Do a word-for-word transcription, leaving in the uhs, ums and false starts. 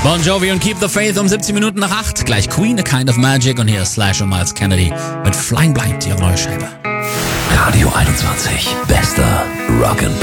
Bon Jovi und Keep the Faith um siebzehn Minuten nach acht. Gleich Queen, A Kind of Magic und hier ist Slash und Miles Kennedy mit Flying Blind, ihre neue Scheibe. Radio einundzwanzig, bester Rock'n'Pop.